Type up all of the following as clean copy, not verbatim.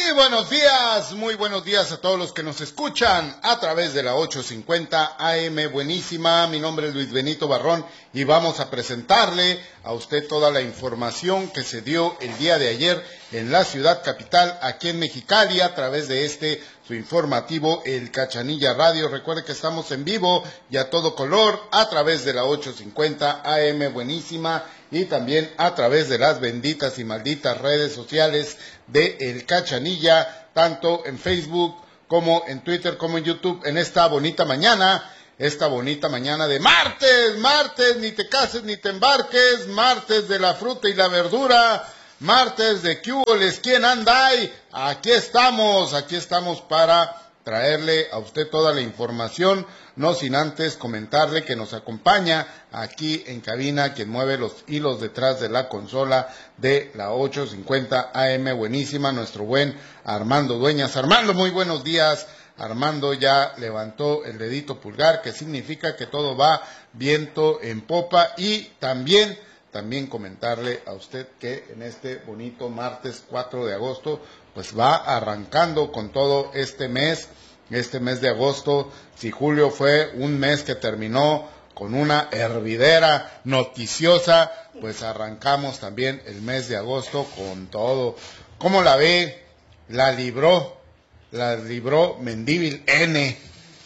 Muy buenos días a todos los que nos escuchan a través de la 850 AM Buenísima. Mi nombre es Luis Benito Barrón y vamos a presentarle a usted toda la información que se dio el día de ayer en la ciudad capital, aquí en Mexicali, a través de su informativo El Cachanilla Radio. Recuerde que estamos en vivo y a todo color a través de la 850 AM Buenísima y también a través de las benditas y malditas redes sociales de El Cachanilla, tanto en Facebook como en Twitter como en YouTube, en esta bonita mañana de martes, ni te cases ni te embarques, martes de la fruta y la verdura, martes de ¿qué huboles? ¿Quién anda ahí? Aquí estamos para traerle a usted toda la información, no sin antes comentarle que nos acompaña aquí en cabina quien mueve los hilos detrás de la consola de la 850 AM Buenísima, nuestro buen Armando Dueñas. Armando, muy buenos días. Armando ya levantó el dedito pulgar, que significa que todo va viento en popa, y también comentarle a usted que en este bonito martes 4 de agosto, pues va arrancando con todo este mes de agosto. Si julio fue un mes que terminó con una hervidera noticiosa, pues arrancamos también el mes de agosto con todo. ¿Cómo la ve? La libró Mendívil N.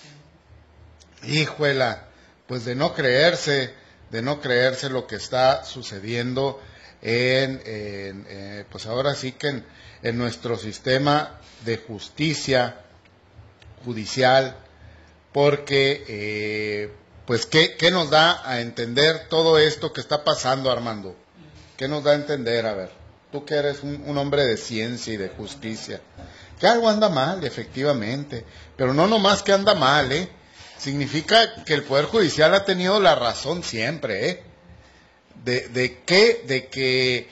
Híjuela, pues de no creerse lo que está sucediendo pues ahora sí que en nuestro sistema de justicia judicial, porque pues ¿qué nos da a entender todo esto que está pasando, Armando? ¿Qué nos da a entender? A ver, tú que eres un hombre de ciencia y de justicia, que algo anda mal, efectivamente, pero no nomás que anda mal, significa que el Poder Judicial ha tenido la razón siempre, de que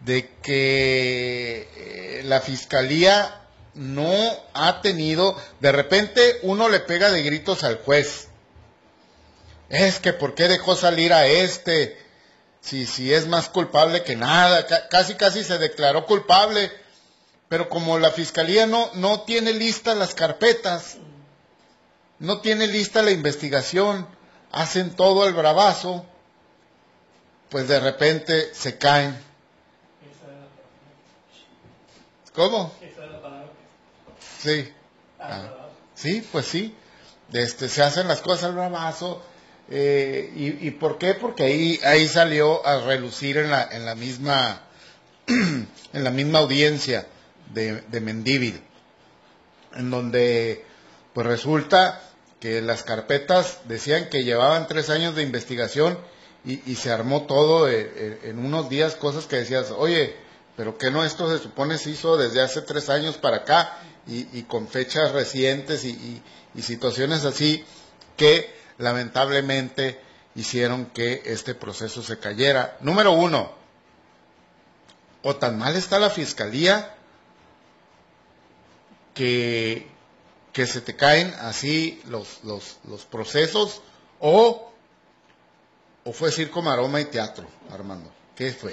la Fiscalía no ha tenido, de repente uno le pega de gritos al juez, es que ¿por qué dejó salir a si es más culpable que nada? Casi se declaró culpable, pero como la Fiscalía no tiene listas las carpetas, no tiene lista la investigación, hacen todo al bravazo, pues de repente se caen. ¿Cómo? Sí. Sí, pues sí. Se hacen las cosas al bravazo. ¿Y por qué? Porque ahí salió a relucir en la misma en la misma audiencia de Mendívil, en donde pues resulta que las carpetas decían que llevaban 3 años de investigación y se armó todo en unos días, cosas que decías, oye, pero que no, esto se supone se hizo desde hace 3 años para acá y con fechas recientes y situaciones así que lamentablemente hicieron que este proceso se cayera. Número 1, o tan mal está la Fiscalía que se te caen así los procesos, o fue circo, maroma y teatro, Armando. ¿Qué fue?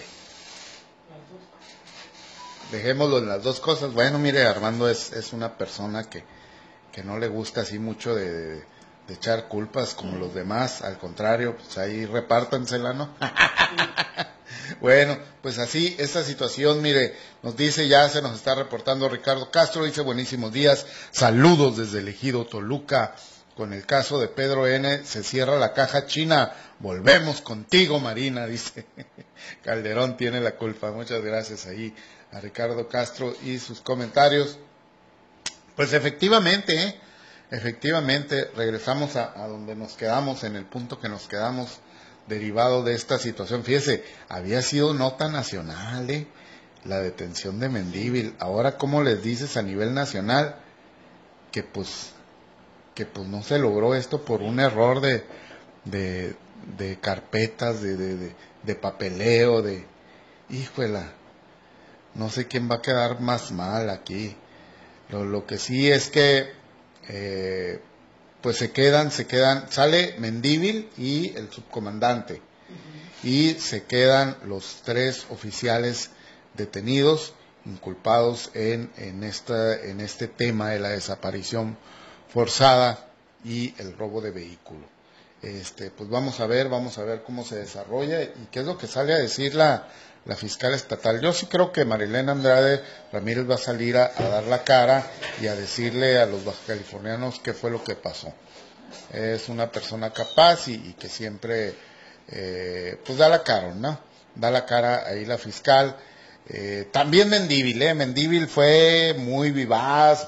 Dejémoslo en las dos cosas. Bueno, mire, Armando es una persona que no le gusta así mucho de echar culpas como los demás, al contrario, pues ahí repártansela, ¿no? Bueno, pues así, esta situación, mire, nos dice, ya se nos está reportando Ricardo Castro, dice, buenísimos días, saludos desde el Ejido Toluca, con el caso de Pedro N, se cierra la caja china, volvemos contigo, Marina, dice. Calderón tiene la culpa. Muchas gracias ahí a Ricardo Castro y sus comentarios. Pues efectivamente, regresamos a donde nos quedamos, en el punto que nos quedamos, derivado de esta situación. Fíjese, había sido nota nacional, la detención de Mendívil. Ahora, ¿cómo les dices a nivel nacional que pues no se logró esto por un error de carpetas, de papeleo, híjola, no sé quién va a quedar más mal aquí. Lo que sí es que pues se quedan, sale Mendívil y el subcomandante, y se quedan los 3 oficiales detenidos, inculpados en este tema de la desaparición forzada y el robo de vehículo. Pues vamos a ver cómo se desarrolla y qué es lo que sale a decir la fiscal estatal. Yo sí creo que Marilena Andrade Ramírez va a salir a dar la cara y a decirle a los bajacalifornianos qué fue lo que pasó. Es una persona capaz y que siempre pues da la cara, ¿no? Da la cara ahí la fiscal. También Mendívil fue muy vivaz,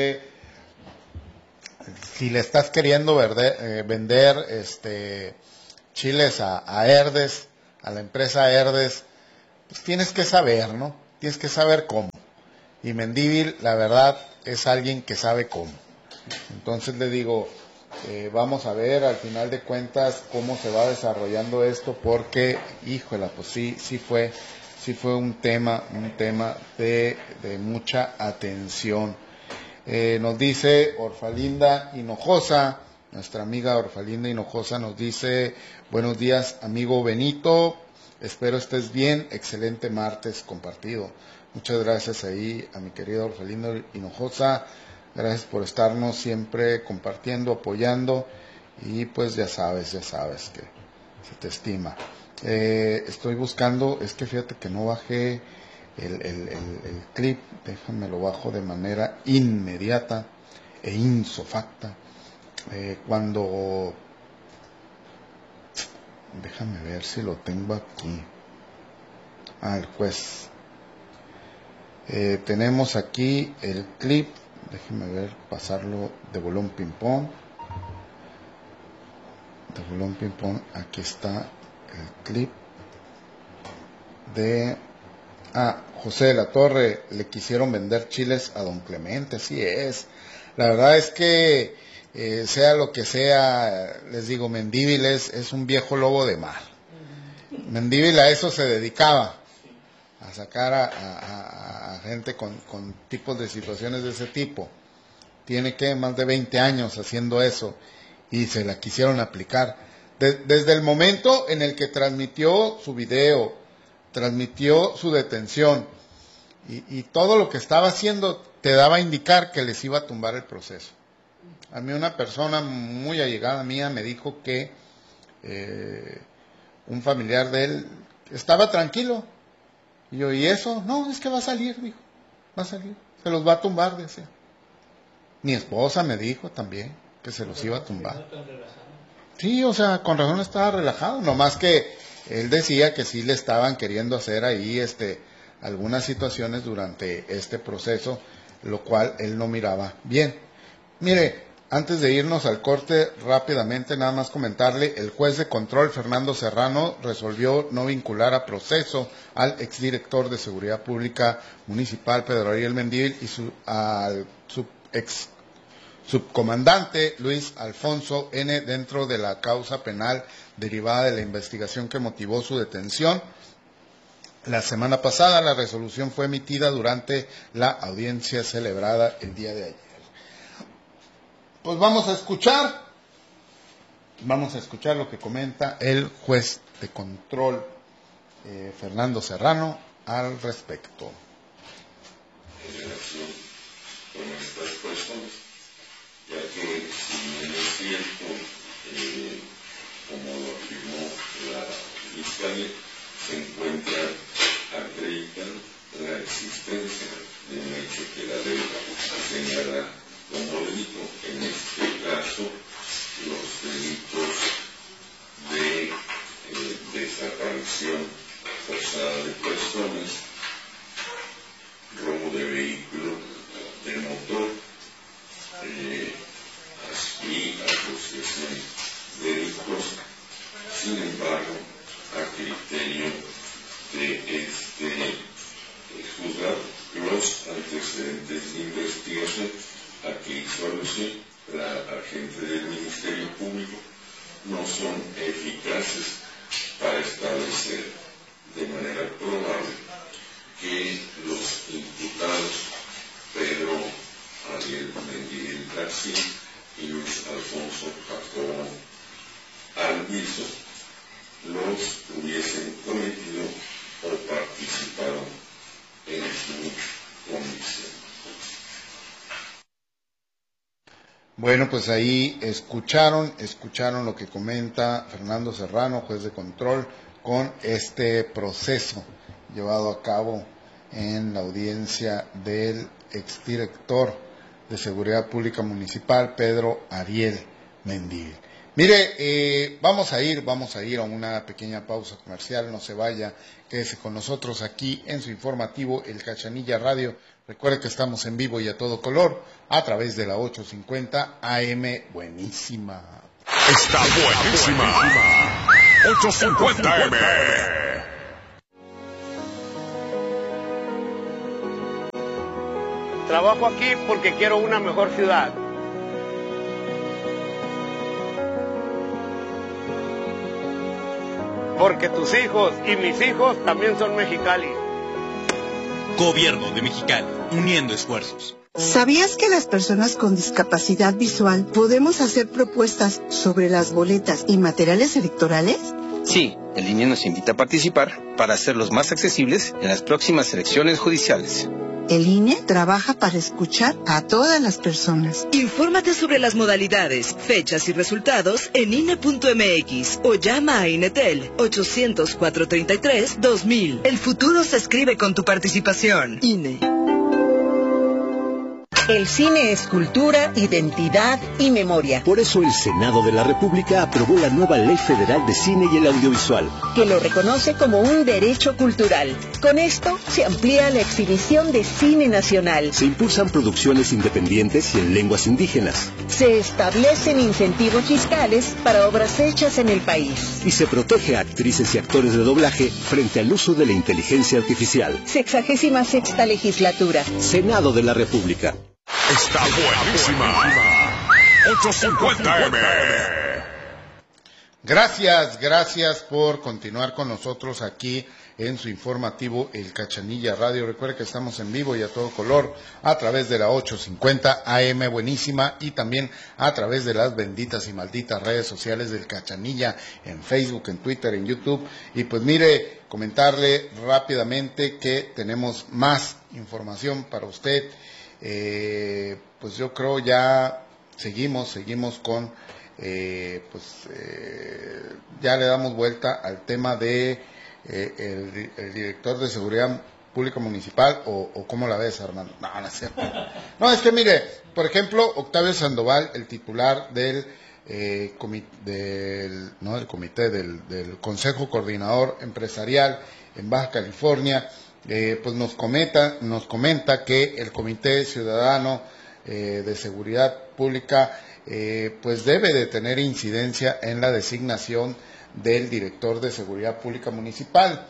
si le estás queriendo vender chiles a Herdes, a la empresa Herdes, pues tienes que saber, ¿no? Tienes que saber cómo. Y Mendívil, la verdad, es alguien que sabe cómo. Entonces le digo, vamos a ver al final de cuentas cómo se va desarrollando esto, porque, híjole, pues sí fue un tema de mucha atención. Nos dice Orfalinda Hinojosa, nuestra amiga Orfalinda Hinojosa nos dice: buenos días, amigo Benito, espero estés bien, excelente martes compartido. Muchas gracias ahí a mi querida Orfalinda Hinojosa, gracias por estarnos siempre compartiendo, apoyando, y pues ya sabes que se te estima. Estoy buscando, es que fíjate que no bajé el clip, déjame lo bajo de manera inmediata e insofacta. Déjame ver si lo tengo aquí. El juez. Tenemos aquí el clip, déjeme ver, pasarlo de volumen ping pong. Aquí está el clip de José de la Torre. Le quisieron vender chiles a don Clemente, así es. La verdad es que sea lo que sea, les digo, Mendívil es un viejo lobo de mar. Mendívil a eso se dedicaba, a sacar a gente con tipos de situaciones de ese tipo. Tiene más de 20 años haciendo eso y se la quisieron aplicar. Desde el momento en el que transmitió su video, transmitió su detención y todo lo que estaba haciendo, te daba a indicar que les iba a tumbar el proceso. A mí una persona muy allegada mía me dijo que un familiar de él estaba tranquilo. Y yo, ¿y eso? No, es que va a salir, dijo. Va a salir. Se los va a tumbar, decía. Mi esposa me dijo también que se los iba a tumbar. Sí, o sea, con razón estaba relajado. Nomás que él decía que sí le estaban queriendo hacer ahí algunas situaciones durante este proceso, lo cual él no miraba bien. Mire, antes de irnos al corte, rápidamente nada más comentarle, el juez de control Fernando Serrano resolvió no vincular a proceso al exdirector de Seguridad Pública Municipal Pedro Ariel Mendívil y al ex subcomandante Luis Alfonso N. dentro de la causa penal derivada de la investigación que motivó su detención. La semana pasada la resolución fue emitida durante la audiencia celebrada el día de ayer. Pues vamos a escuchar lo que comenta el juez de control Fernando Serrano al respecto. En relación con estas personas, ya que si bien es cierto, como lo afirmó la Fiscalía, se encuentra acreditada la existencia de un hecho que la ley señala como delito, en este caso los delitos de desaparición forzada de personas, robo de vehículo de motor y asociación de delitos. Sin embargo, a criterio de este juzgado, los antecedentes de investigación a que hizo alusión la agente del Ministerio Público no son eficaces para establecer de manera probable que los imputados Pedro Ariel Mendívil García y Luis Alfonso Jacobo Alviso los hubiesen cometido o participado en su Bueno, pues ahí escucharon lo que comenta Fernando Serrano, juez de control, con este proceso llevado a cabo en la audiencia del exdirector de Seguridad Pública Municipal, Pedro Ariel Mendívil. Mire, vamos a ir a una pequeña pausa comercial, no se vaya, quédese con nosotros aquí en su informativo El Cachanilla Radio. Recuerde que estamos en vivo y a todo color a través de la 850 AM. Buenísima. Está buenísima. 850 AM. Trabajo aquí porque quiero una mejor ciudad. Porque tus hijos y mis hijos también son Mexicali. Gobierno de Mexicali, uniendo esfuerzos. ¿Sabías que las personas con discapacidad visual podemos hacer propuestas sobre las boletas y materiales electorales? Sí, el INE nos invita a participar para hacerlos más accesibles en las próximas elecciones judiciales. El INE trabaja para escuchar a todas las personas. Infórmate sobre las modalidades, fechas y resultados en INE.mx o llama a INETEL 800-433-2000. El futuro se escribe con tu participación. INE. El cine es cultura, identidad y memoria. Por eso el Senado de la República aprobó la nueva Ley Federal de Cine y el Audiovisual, que lo reconoce como un derecho cultural. Con esto se amplía la exhibición de cine nacional. Se impulsan producciones independientes y en lenguas indígenas. Se establecen incentivos fiscales para obras hechas en el país. Y se protege a actrices y actores de doblaje frente al uso de la inteligencia artificial. 66ª legislatura. Senado de la República. Está buenísima. 850 AM. Gracias por continuar con nosotros aquí en su informativo El Cachanilla Radio. Recuerde que estamos en vivo y a todo color a través de la 850 AM Buenísima y también a través de las benditas y malditas redes sociales del Cachanilla en Facebook, en Twitter, en YouTube. Y pues mire, comentarle rápidamente que tenemos más información para usted. Pues yo creo ya seguimos con ya le damos vuelta al tema de el director de Seguridad Pública Municipal o ¿cómo la ves, Armando? No es cierto. No, es que mire, por ejemplo, Octavio Sandoval, el titular del del Consejo Coordinador Empresarial en Baja California, pues nos comenta que el Comité Ciudadano de Seguridad Pública pues debe de tener incidencia en la designación del director de Seguridad Pública Municipal.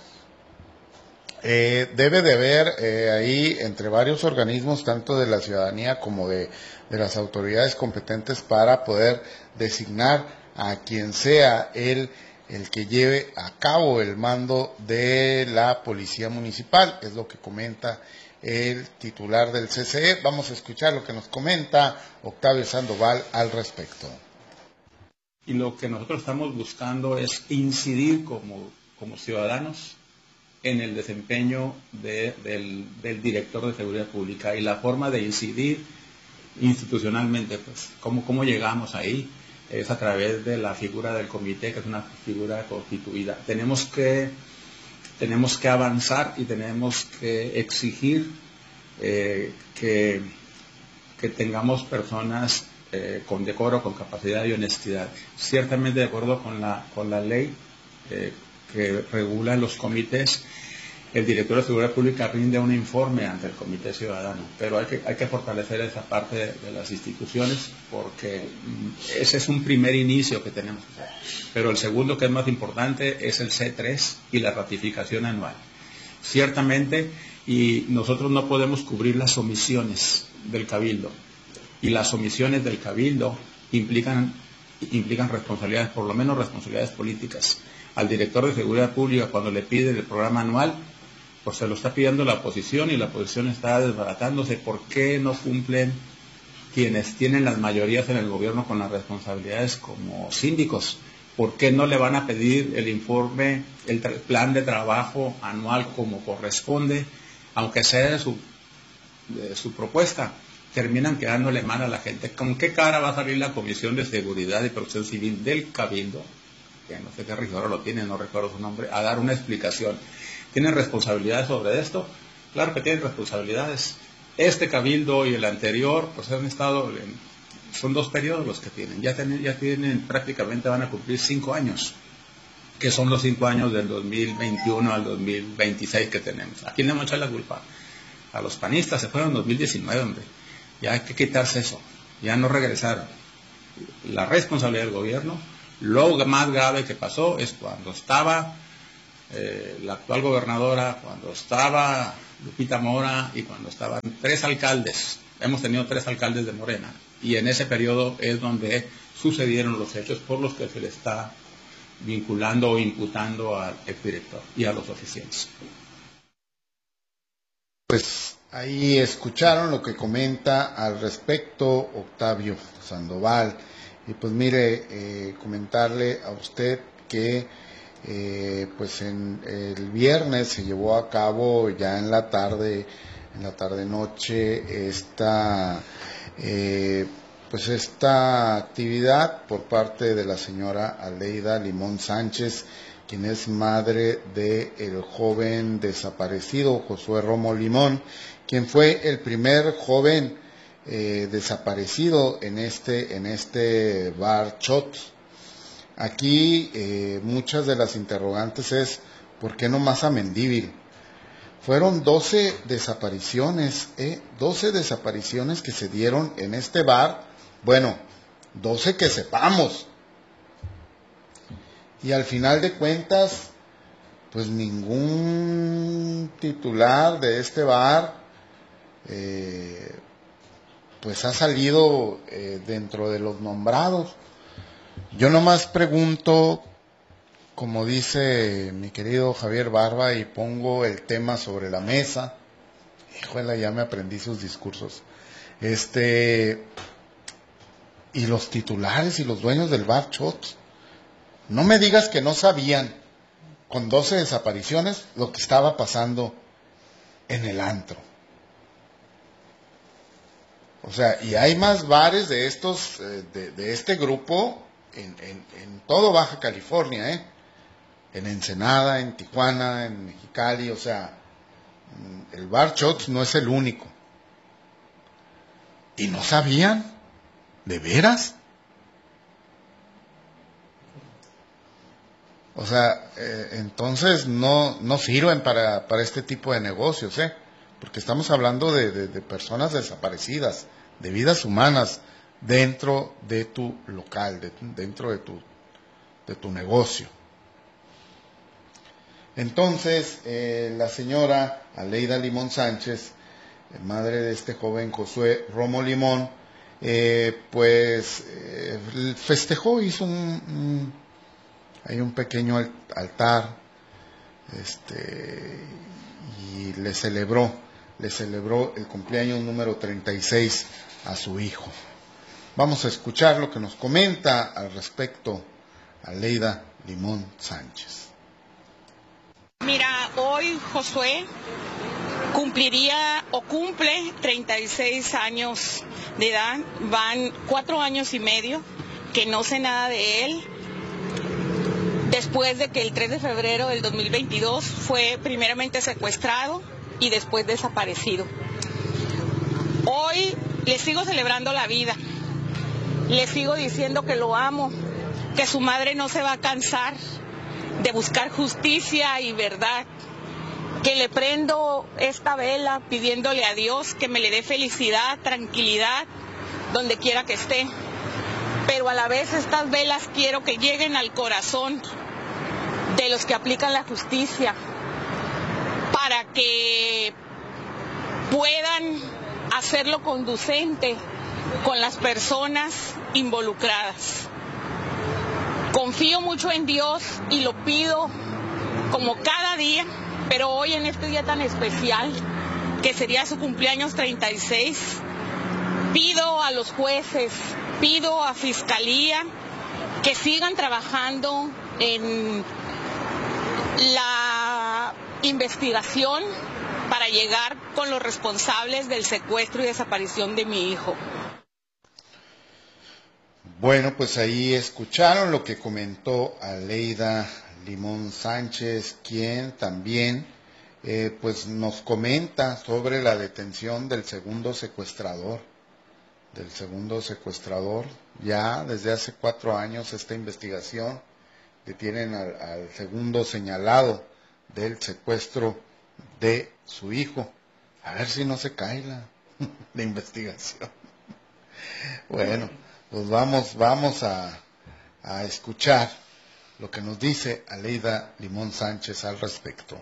Debe de haber ahí entre varios organismos, tanto de la ciudadanía como de las autoridades competentes, para poder designar a quien sea el que lleve a cabo el mando de la Policía Municipal. Es lo que comenta el titular del CCE. Vamos a escuchar lo que nos comenta Octavio Sandoval al respecto. Y lo que nosotros estamos buscando es incidir como ciudadanos en el desempeño del director de Seguridad Pública, y la forma de incidir institucionalmente, pues, ¿cómo llegamos ahí? Es a través de la figura del comité, que es una figura constituida. Tenemos que avanzar y tenemos que exigir que tengamos personas con decoro, con capacidad y honestidad. Ciertamente de acuerdo con la ley que regula los comités, el director de Seguridad Pública rinde un informe ante el Comité Ciudadano, pero hay que fortalecer esa parte de las instituciones, porque ese es un primer inicio que tenemos que hacer. Pero el segundo, que es más importante, es el C3 y la ratificación anual. Ciertamente, y nosotros no podemos cubrir las omisiones del Cabildo, y las omisiones del Cabildo implican responsabilidades, por lo menos responsabilidades políticas. Al director de Seguridad Pública, cuando le pide el programa anual, pues se lo está pidiendo la oposición, y la oposición está desbaratándose. ¿Por qué no cumplen quienes tienen las mayorías en el gobierno con las responsabilidades como síndicos? ¿Por qué no le van a pedir el informe, el plan de trabajo anual como corresponde, aunque sea de su propuesta? terminan quedándole mal a la gente. ¿Con qué cara va a salir la Comisión de Seguridad y Protección Civil del Cabildo, que no sé qué regidor lo tiene, no recuerdo su nombre, a dar una explicación? ¿Tienen responsabilidades sobre esto? Claro que tienen responsabilidades. Este Cabildo y el anterior, pues han estado, son 2 periodos los que tienen. Ya tienen prácticamente, van a cumplir 5 años, que son los 5 años del 2021 al 2026 que tenemos. ¿A quién le vamos a echar la culpa? A los panistas, se fueron en 2019, hombre. Ya hay que quitarse eso, ya no regresaron. La responsabilidad del gobierno, lo más grave que pasó es cuando estaba la actual gobernadora, cuando estaba Lupita Mora y cuando estaban 3 alcaldes. Hemos tenido 3 alcaldes de Morena, y en ese periodo es donde sucedieron los hechos por los que se le está vinculando o imputando al exdirector y a los oficiales. Pues ahí escucharon lo que comenta al respecto Octavio Sandoval. Y pues mire, comentarle a usted que pues el viernes se llevó a cabo ya en la tarde noche esta actividad por parte de la señora Aleida Limón Sánchez, quien es madre del joven desaparecido Josué Romo Limón, quien fue el primer joven desaparecido en este bar Chot. Aquí muchas de las interrogantes es, ¿por qué no más a Mendívil? Fueron 12 desapariciones, 12 desapariciones que se dieron en este bar, bueno, 12 que sepamos. Y al final de cuentas, pues ningún titular de este bar pues ha salido dentro de los nombrados. Yo nomás pregunto, como dice mi querido Javier Barba, y pongo el tema sobre la mesa. Híjole, ya me aprendí sus discursos. Y los titulares y los dueños del bar Chot, no me digas que no sabían, con 12 desapariciones, lo que estaba pasando en el antro. O sea, y hay más bares de estos, de este grupo en todo Baja California, en Ensenada, en Tijuana, en Mexicali. O sea, el bar Chot no es el único. ¿Y no sabían? ¿De veras? O sea, entonces no sirven para este tipo de negocios, porque estamos hablando de personas desaparecidas, de vidas humanas dentro de tu local, dentro de tu negocio. Entonces, la señora Aleida Limón Sánchez, madre de este joven Josué Romo Limón, festejó, hizo hay un pequeño altar, y le celebró el cumpleaños número 36 a su hijo. Vamos a escuchar lo que nos comenta al respecto Aleida Limón Sánchez. Mira, hoy Josué cumple 36 años de edad. Van 4 años y medio que no sé nada de él, después de que el 3 de febrero del 2022 fue primeramente secuestrado y después desaparecido. Hoy le sigo celebrando la vida, le sigo diciendo que lo amo, que su madre no se va a cansar de buscar justicia y verdad, que le prendo esta vela pidiéndole a Dios que me le dé felicidad, tranquilidad, donde quiera que esté. Pero a la vez estas velas quiero que lleguen al corazón de los que aplican la justicia, para que puedan hacerlo conducente con las personas involucradas. Confío mucho en Dios y lo pido como cada día, pero hoy en este día tan especial, que sería su cumpleaños 36, pido a los jueces, pido a Fiscalía que sigan trabajando en la investigación, para llegar con los responsables del secuestro y desaparición de mi hijo. Bueno, pues ahí escucharon lo que comentó Aleida Limón Sánchez, quien también pues nos comenta sobre la detención del segundo secuestrador. Ya desde hace 4 años esta investigación detienen al segundo señalado del secuestro de su hijo. A ver si no se cae la investigación. Bueno, pues vamos a escuchar lo que nos dice Aleida Limón Sánchez al respecto.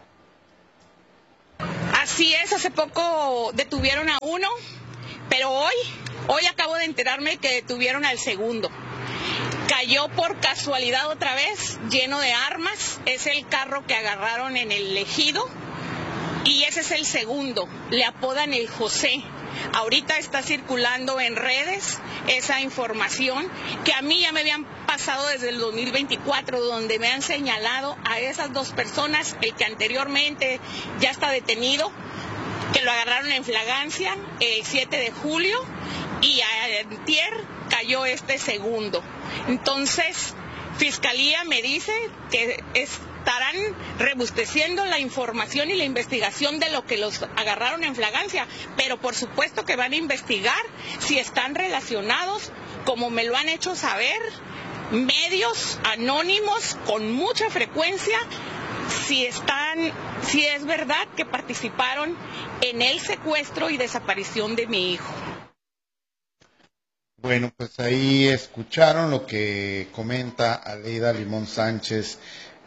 Así es, hace poco detuvieron a uno, pero hoy acabo de enterarme que detuvieron al segundo. Cayó por casualidad otra vez, lleno de armas. Es el carro que agarraron en el Ejido y ese es el segundo. Le apodan el José. Ahorita está circulando en redes esa información que a mí ya me habían pasado desde el 2024, donde me han señalado a esas 2 personas, el que anteriormente ya está detenido, que lo agarraron en flagrancia el 7 de julio y antier cayó este segundo. Entonces, Fiscalía me dice que estarán rebusteciendo la información y la investigación de lo que los agarraron en flagrancia, pero por supuesto que van a investigar si están relacionados, como me lo han hecho saber medios anónimos con mucha frecuencia, si es verdad que participaron en el secuestro y desaparición de mi hijo. Bueno, pues ahí escucharon lo que comenta Aleida Limón Sánchez.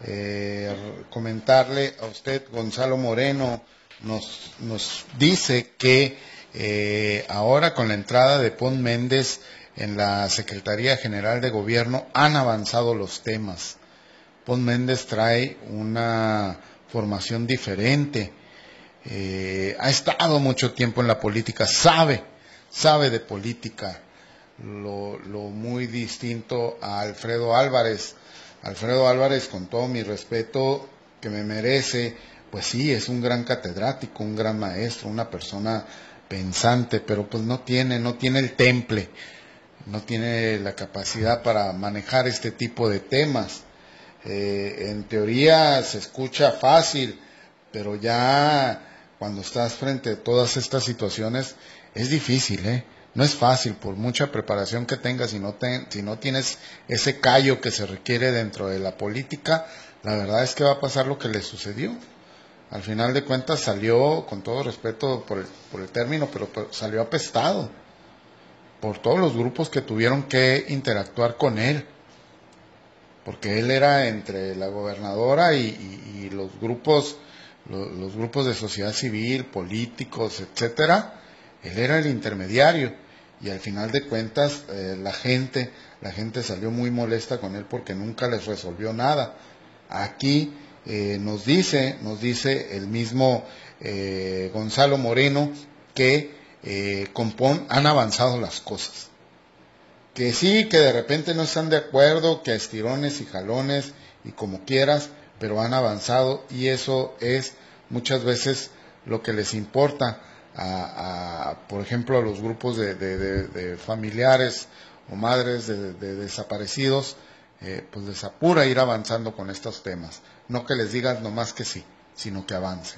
Comentarle a usted, Gonzalo Moreno nos dice que ahora con la entrada de Pon Méndez en la Secretaría General de Gobierno han avanzado los temas. Pon Méndez trae una formación diferente, ha estado mucho tiempo en la política, sabe de política, lo muy distinto a Alfredo Álvarez. Alfredo Álvarez, con todo mi respeto que me merece, pues sí, es un gran catedrático, un gran maestro, una persona pensante, pero pues no tiene el temple, no tiene la capacidad para manejar este tipo de temas. En teoría se escucha fácil, pero ya cuando estás frente a todas estas situaciones es difícil, no es fácil, por mucha preparación que tengas, si no tienes ese callo que se requiere dentro de la política, la verdad es que va a pasar lo que le sucedió. Al final de cuentas salió, con todo respeto por el término, pero salió apestado por todos los grupos que tuvieron que interactuar con él, porque él era entre la gobernadora y los grupos de sociedad civil, políticos, etcétera. Él era el intermediario y al final de cuentas la gente salió muy molesta con él porque nunca les resolvió nada. Aquí nos dice el mismo Gonzalo Moreno que con PON han avanzado las cosas. Que sí, que de repente no están de acuerdo, que a estirones y jalones y como quieras, pero han avanzado y eso es muchas veces lo que les importa por ejemplo, a los grupos de familiares o madres de desaparecidos, pues les apura ir avanzando con estos temas. No que les digas nomás que sí, sino que avancen.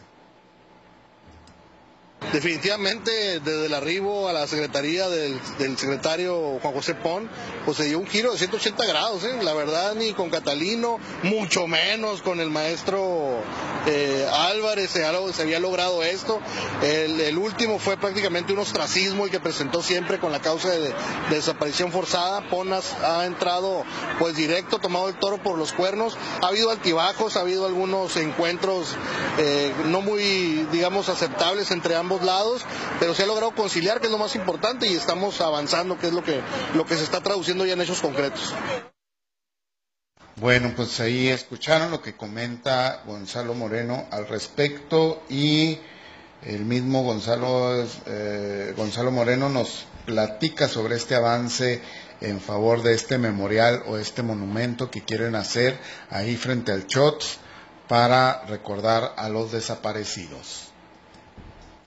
Definitivamente, desde el arribo a la secretaría del secretario Juan José Pon, pues se dio un giro de 180 grados, la verdad, ni con Catalino, mucho menos con el maestro Álvarez se había logrado esto. El último fue prácticamente un ostracismo y que presentó siempre con la causa de desaparición forzada. Pon ha entrado pues directo, tomado el toro por los cuernos. Ha habido altibajos, ha habido algunos encuentros no muy, digamos, aceptables entre ambos lados, pero se ha logrado conciliar, que es lo más importante, y estamos avanzando, que es lo que se está traduciendo ya en hechos concretos. Bueno, pues ahí escucharon lo que comenta Gonzalo Moreno al respecto y el mismo Gonzalo Moreno nos platica sobre este avance en favor de este memorial o este monumento que quieren hacer ahí frente al CHOTS para recordar a los desaparecidos.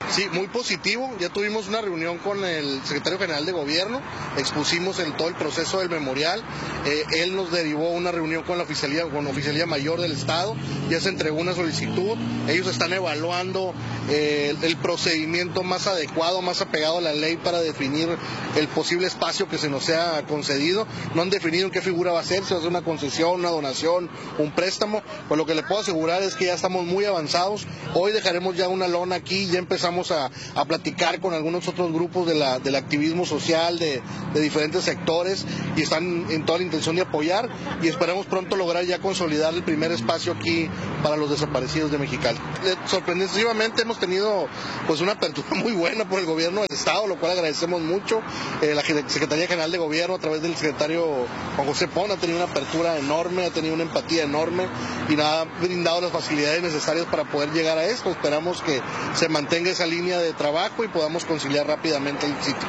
Sí, muy positivo. Ya tuvimos una reunión con el secretario general de gobierno, expusimos todo el proceso del memorial. Él nos derivó una reunión con la oficialía mayor del estado, ya se entregó una solicitud. Ellos están evaluando el procedimiento más adecuado, más apegado a la ley para definir el posible espacio que se nos sea concedido. No han definido en qué figura va a ser, si va a ser una concesión, una donación, un préstamo. Pues lo que le puedo asegurar es que ya estamos muy avanzados. Hoy dejaremos ya una lona aquí, ya empezamos a platicar con algunos otros grupos del activismo social, de diferentes sectores, y están en toda la intención de apoyar, y esperamos pronto lograr ya consolidar el primer espacio aquí para los desaparecidos de Mexicali. Sorprendentemente hemos tenido pues una apertura muy buena por el gobierno del estado, lo cual agradecemos mucho. La Secretaría General de Gobierno, a través del secretario Juan José Pon, ha tenido una apertura enorme, ha tenido una empatía enorme y ha brindado las facilidades necesarias para poder llegar a esto. Esperamos que se mantenga esa línea de trabajo y podamos conciliar rápidamente el sitio.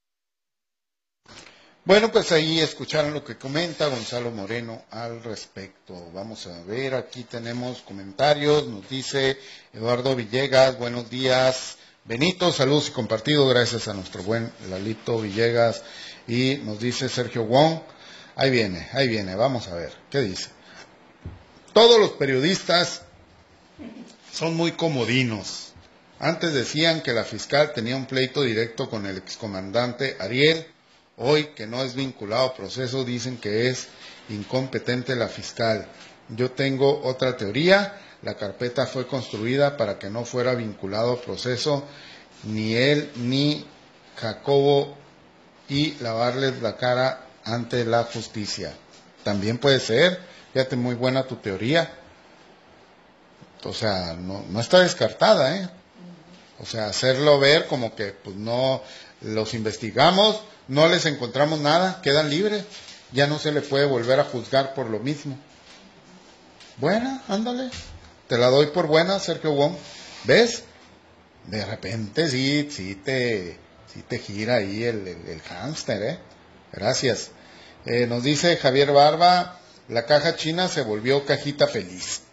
Bueno, pues ahí escucharon lo que comenta Gonzalo Moreno al respecto. Vamos a ver, aquí tenemos comentarios. Nos dice Eduardo Villegas, buenos días. Benito, saludos y compartido, gracias a nuestro buen Lalito Villegas. Y nos dice Sergio Wong, ahí viene, vamos a ver, ¿qué dice? Todos los periodistas son muy comodinos. Antes decían que la fiscal tenía un pleito directo con el excomandante Ariel. Hoy, que no es vinculado a proceso, dicen que es incompetente la fiscal. Yo tengo otra teoría. La carpeta fue construida para que no fuera vinculado a proceso ni él ni Jacobo, y lavarles la cara ante la justicia. También puede ser. Fíjate, muy buena tu teoría. O sea, no está descartada, ¿eh? O sea, hacerlo ver como que pues no los investigamos, no les encontramos nada, quedan libres, ya no se le puede volver a juzgar por lo mismo. Buena, ándale, te la doy por buena, Sergio Wong. ¿Ves? De repente sí te gira ahí el hámster, ¿eh? Gracias. Nos dice Javier Barba, la caja china se volvió cajita feliz.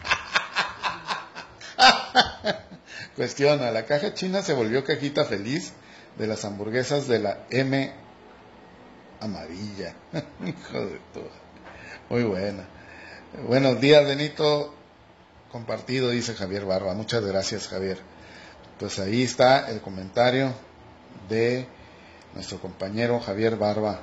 Cuestiona, la caja china se volvió cajita feliz de las hamburguesas de la M amarilla. Hijo de todo. Muy buena. Buenos días, Benito. Compartido, dice Javier Barba. Muchas gracias, Javier. Pues ahí está el comentario de nuestro compañero Javier Barba.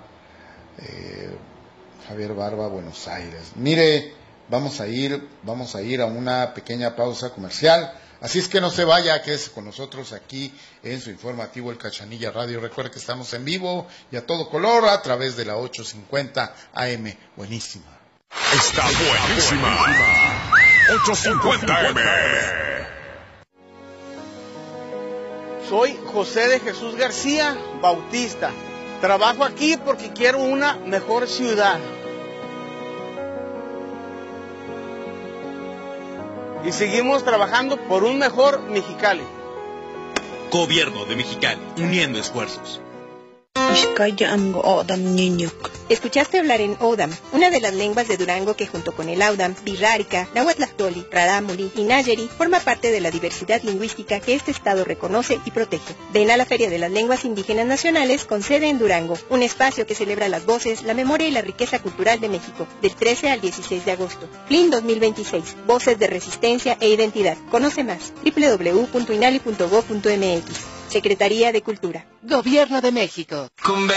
Javier Barba, Buenos Aires. Mire, vamos a ir a una pequeña pausa comercial. Así es que no se vaya, quédese con nosotros aquí en su informativo El Cachanilla Radio. Recuerde que estamos en vivo y a todo color a través de la 850 AM. Buenísima. Está buenísima. 850 AM. Soy José de Jesús García Bautista. Trabajo aquí porque quiero una mejor ciudad. Y seguimos trabajando por un mejor Mexicali. Gobierno de Mexicali, uniendo esfuerzos. Escuchaste hablar en Odam, una de las lenguas de Durango que junto con el Audam, Birrárica, Nahuatlactoli, Rarámuri y Nayeri forma parte de la diversidad lingüística que este estado reconoce y protege. Ven a la Feria de las Lenguas Indígenas Nacionales con sede en Durango, un espacio que celebra las voces, la memoria y la riqueza cultural de México, del 13 al 16 de agosto. FLIN 2026, Voces de Resistencia e Identidad. Conoce más, www.inali.gov.mx. Secretaría de Cultura. Gobierno de México.